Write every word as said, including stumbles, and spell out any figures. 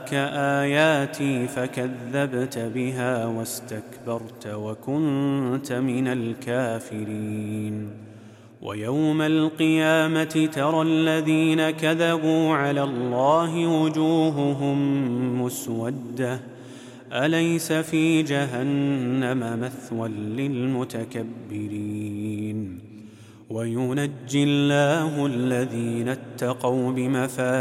جاءتك آياتي فكذبت بها واستكبرت وكنت من الكافرين. ويوم القيامة ترى الذين كذبوا على الله وجوههم مسودة أليس في جهنم مثوى للمتكبرين. وينجي الله الذين اتقوا بمفازتهم